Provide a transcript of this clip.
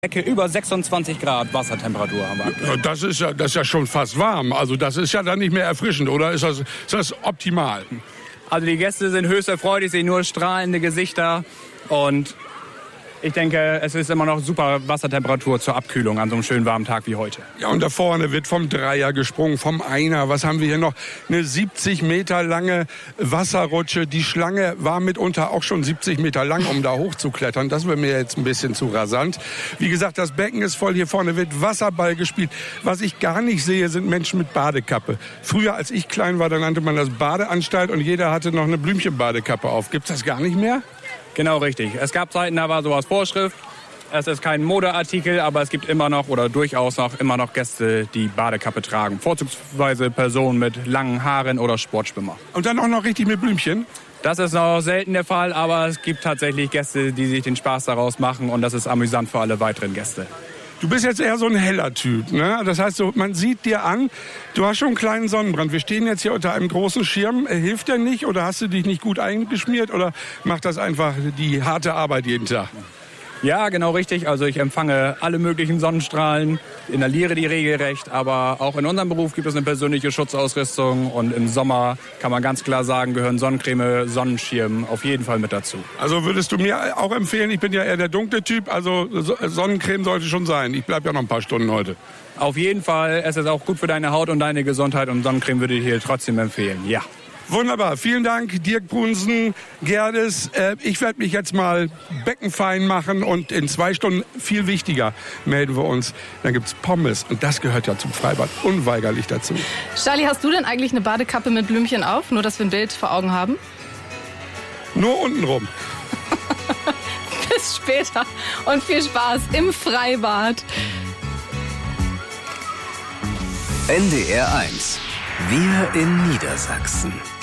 Ecke über 26 Grad Wassertemperatur haben wir aktuell. Das ist ja schon fast warm. Also das ist ja dann nicht mehr erfrischend, oder ist das optimal? Also die Gäste sind höchst erfreut, ich sehe nur strahlende Gesichter und ich denke, es ist immer noch super Wassertemperatur zur Abkühlung an so einem schönen warmen Tag wie heute. Ja, und da vorne wird vom Dreier gesprungen, vom Einer. Was haben wir hier noch? Eine 70 Meter lange Wasserrutsche. Die Schlange war mitunter auch schon 70 Meter lang, um da hochzuklettern. Das wäre mir jetzt ein bisschen zu rasant. Wie gesagt, das Becken ist voll. Hier vorne wird Wasserball gespielt. Was ich gar nicht sehe, sind Menschen mit Badekappe. Früher, als ich klein war, da nannte man das Badeanstalt und jeder hatte noch eine Blümchenbadekappe auf. Gibt's das gar nicht mehr? Genau richtig. Es gab Zeiten, da war sowas Vorschrift. Es ist kein Modeartikel, aber es gibt immer noch oder durchaus immer noch Gäste, die Badekappe tragen. Vorzugsweise Personen mit langen Haaren oder Sportschwimmer. Und dann auch noch richtig mit Blümchen? Das ist noch selten der Fall, aber es gibt tatsächlich Gäste, die sich den Spaß daraus machen und das ist amüsant für alle weiteren Gäste. Du bist jetzt eher so ein heller Typ, ne? Das heißt, so, man sieht dir an, du hast schon einen kleinen Sonnenbrand. Wir stehen jetzt hier unter einem großen Schirm. Hilft der nicht oder hast du dich nicht gut eingeschmiert oder macht das einfach die harte Arbeit jeden Tag? Ja, genau richtig. Also ich empfange alle möglichen Sonnenstrahlen, inhaliere die regelrecht, aber auch in unserem Beruf gibt es eine persönliche Schutzausrüstung und im Sommer kann man ganz klar sagen, gehören Sonnencreme, Sonnenschirm auf jeden Fall mit dazu. Also würdest du mir auch empfehlen, ich bin ja eher der dunkle Typ, also Sonnencreme sollte schon sein. Ich bleibe ja noch ein paar Stunden heute. Auf jeden Fall, es ist auch gut für deine Haut und deine Gesundheit und Sonnencreme würde ich dir trotzdem empfehlen, ja. Wunderbar, vielen Dank, Dirk Brunsen, Gerdes. Ich werde mich jetzt mal beckenfein machen und in 2 Stunden, viel wichtiger, melden wir uns. Dann gibt's Pommes und das gehört ja zum Freibad unweigerlich dazu. Charlie, hast du denn eigentlich eine Badekappe mit Blümchen auf? Nur, dass wir ein Bild vor Augen haben. Nur untenrum. Bis später und viel Spaß im Freibad. NDR 1. Wir in Niedersachsen.